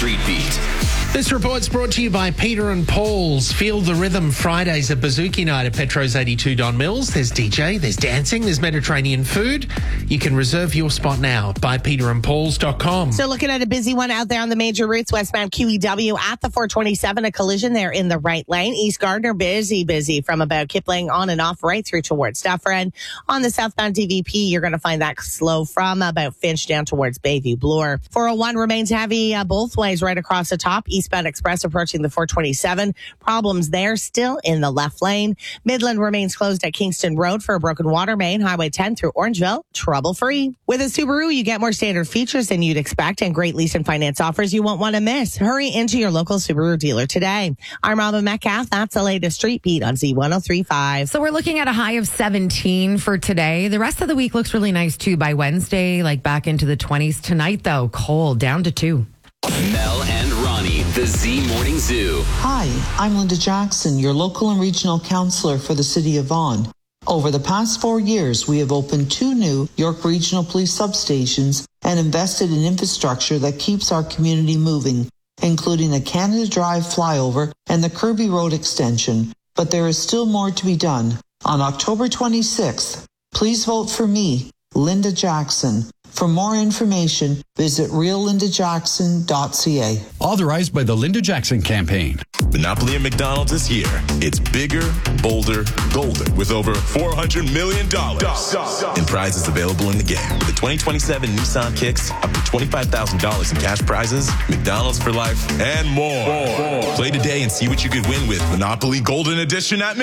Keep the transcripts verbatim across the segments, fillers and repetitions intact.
Street Beat. This report's brought to you by Peter and Paul's. Feel the Rhythm Fridays at Bouzouki Night at Petros eighty-two Don Mills. There's D J, there's dancing, there's Mediterranean food. You can reserve your spot now by peter and pauls dot com. So looking at a busy one out there on the major routes, westbound Q E W at the four twenty-seven, a collision there in the right lane. East Gardner, busy, busy from about Kipling on and off right through towards Dufferin. On the southbound D V P, you're going to find that slow from about Finch down towards Bayview Bloor. four oh one remains heavy uh, both ways right across the top. Eastbound Express approaching the four twenty-seven. Problems there still in the left lane. Midland remains closed at Kingston Road for a broken water main. Highway ten through Orangeville, trouble free. With a Subaru, you get more standard features than you'd expect and great lease and finance offers you won't want to miss. Hurry into your local Subaru dealer today. I'm Robin Metcalf. That's the latest Street Beat on Z one oh three point five. So we're looking at a high of seventeen for today. The rest of the week looks really nice too. By Wednesday, like back into the twenties. Tonight, though, cold, down to two. Mel and Ronnie, the Z Morning Zoo. Hi, I'm Linda Jackson, your local and regional counselor for the City of Vaughan. Over the past four years, we have opened two new York Regional Police substations and invested in infrastructure that keeps our community moving, including the Canada Drive flyover and the Kirby Road extension. But there is still more to be done. On October twenty-sixth, please vote for me, Linda Jackson. For more information, visit real linda jackson dot c a. Authorized by the Linda Jackson Campaign. Monopoly at McDonald's is here. It's bigger, bolder, golden, with over four hundred million dollars in prizes available in the game. With the twenty twenty-seven Nissan Kicks, up to twenty-five thousand dollars in cash prizes, McDonald's for life, and more. more. Play today and see what you could win with Monopoly Golden Edition at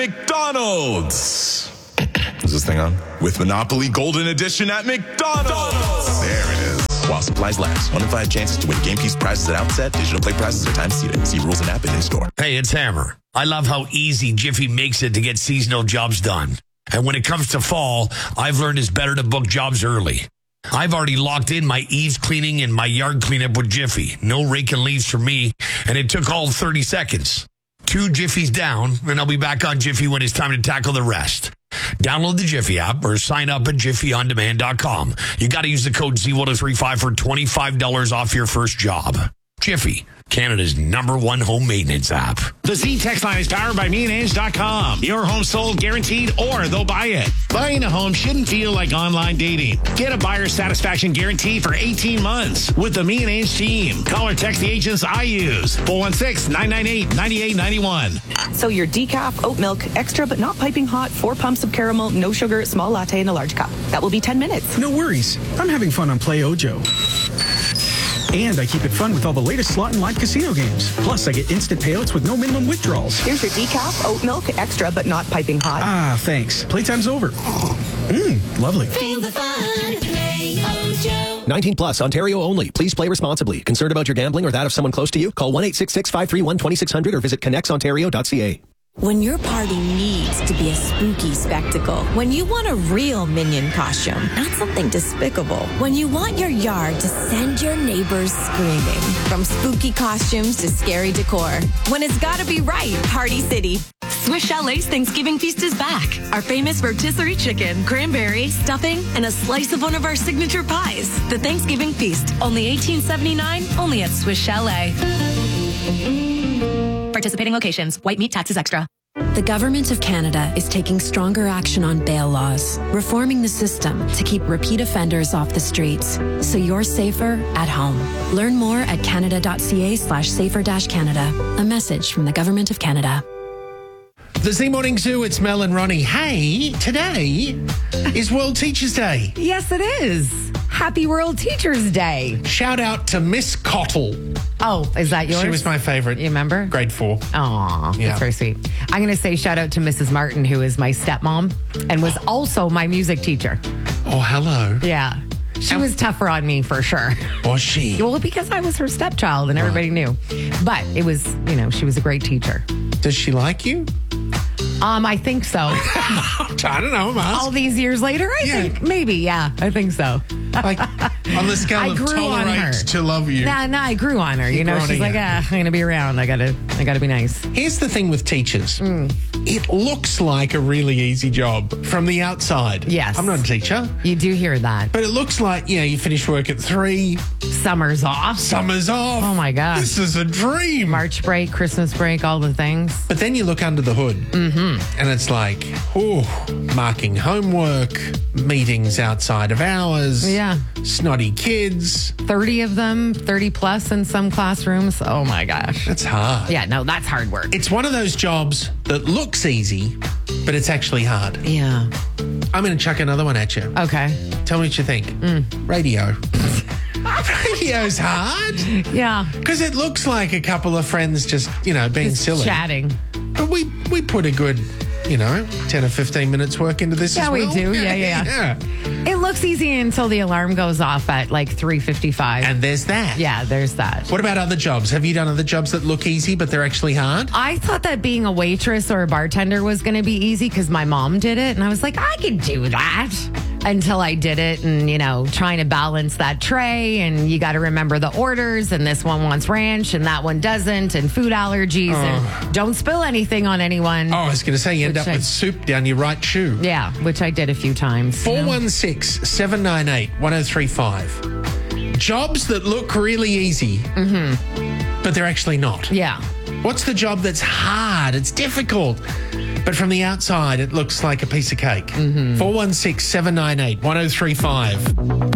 McDonald's. Is this thing on? With Monopoly Golden Edition at McDonald's. There it is. While supplies last. One in five chances to win game piece prizes at outset. Digital play prizes are time seated. See rules and app and in store. Hey, it's Hammer. I love how easy Jiffy makes it to get seasonal jobs done. And when it comes to fall, I've learned it's better to book jobs early. I've already locked in my eaves cleaning and my yard cleanup with Jiffy. No raking leaves for me, and it took all thirty seconds. Two Jiffies down, and I'll be back on Jiffy when it's time to tackle the rest. Download the Jiffy app or sign up at jiffy on demand dot com. You got to use the code Z one oh three five for twenty-five dollars off your first job. Jiffy, Canada's number one home maintenance app. The Z text line is powered by me and ange dot com. Your home sold guaranteed or they'll buy it. Buying a home shouldn't feel like online dating. Get a buyer satisfaction guarantee for eighteen months with the Me and Ange team. Call or text the agents I use. four one six, nine nine eight, nine eight nine one. So your decaf, oat milk, extra but not piping hot, four pumps of caramel, no sugar, small latte in a large cup. That will be ten minutes. No worries. I'm having fun on Play Ojo. And I keep it fun with all the latest slot and live casino games. Plus, I get instant payouts with no minimum withdrawals. Here's your decaf, oat milk, extra but not piping hot. Ah, thanks. Playtime's over. Mmm, lovely. Feel the fun. Play Ojo. nineteen plus, Ontario only. Please play responsibly. Concerned about your gambling or that of someone close to you? Call one eight six six, five three one, two six zero zero or visit connects ontario dot c a. When your party needs to be a spooky spectacle, when you want a real Minion costume, not something despicable, when you want your yard to send your neighbors screaming, from spooky costumes to scary decor, when it's gotta be right, Party City. Swiss Chalet's Thanksgiving Feast is back. Our famous rotisserie chicken, cranberry, stuffing, and a slice of one of our signature pies. The Thanksgiving Feast, only eighteen seventy-nine, only at Swiss Chalet. Participating locations. White meat taxes extra. The Government of Canada is taking stronger action on bail laws, reforming the system to keep repeat offenders off the streets, so you're safer at home. Learn more at canada dot c a slash safer dash Canada. A message from the Government of Canada. The Z Morning Zoo, it's Mel and Ronnie. Hey, today is World Teachers Day. Yes, it is. Happy World Teachers Day. Shout out to Miss Cottle. Oh, is that yours? She was my favorite. You remember? Grade four. Aw, Yeah. that's very sweet. I'm going to say shout out to Missus Martin, who is my stepmom and was also my music teacher. Oh, hello. Yeah. She was tougher on me for sure. Was she? Well, because I was her stepchild and everybody knew. But it was, you know, she was a great teacher. Does she like you? Um, I think so. I don't know, I'm asking. All these years later, I Yeah. think maybe, yeah, I think so. Like, On the scale I of grew on her. tolerate to love you. Nah, nah, I grew on her. You, You know, grew on she's her, like, yeah. ah, I'm gonna be around. I gotta, I gotta be nice. Here's the thing with teachers. Mm. It looks like a really easy job from the outside. Yes. I'm not a teacher. You do hear that. But it looks like, you know, you finish work at three. Summer's off. Summer's off. Oh my gosh. This is a dream. March break, Christmas break, all the things. But then you look under the hood. Mm-hmm. And it's like, oh, marking homework, meetings outside of hours. Yeah. Snotty kids. thirty of them, thirty plus in some classrooms. Oh my gosh. That's hard. Yeah, no, that's hard work. It's one of those jobs that looks easy, but it's actually hard. Yeah. I'm going to chuck another one at you. Okay. Tell me what you think. Mm. Radio. Radio's hard. Yeah. Because it looks like a couple of friends just, you know, being Just silly. chatting. But we, we put a good, you know, ten or fifteen minutes work into this Yeah, as we well. do. Yeah, yeah, yeah. It looks easy until the alarm goes off at like three fifty-five. And there's that. Yeah, there's that. What about other jobs? Have you done other jobs that look easy, but they're actually hard? I thought that being a waitress or a bartender was going to be easy because my mom did it. And I was like, I could do that. Until I did it and, you know, trying to balance that tray and you got to remember the orders and this one wants ranch and that one doesn't and food allergies Oh. and don't spill anything on anyone. Oh, I was going to say you end Which up I- with soup down your right shoe. Yeah, which I did a few times. you know? four one six, seven nine eight, one oh three five. Jobs that look really easy, Mm-hmm. but they're actually not. Yeah. What's the job that's hard? It's difficult. But from the outside, it looks like a piece of cake. four one six, seven nine eight, one oh three five.